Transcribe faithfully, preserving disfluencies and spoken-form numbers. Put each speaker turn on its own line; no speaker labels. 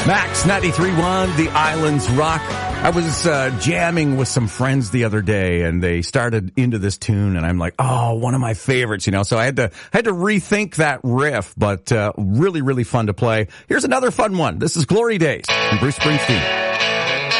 Max ninety-three point one, The Islands Rock. I was uh, jamming with some friends the other day, and they started into this tune, and I'm like, oh, one of my favorites, you know. So I had to I had to rethink that riff, but uh, really, really fun to play. Here's another fun one. This is Glory Days from Bruce Springsteen.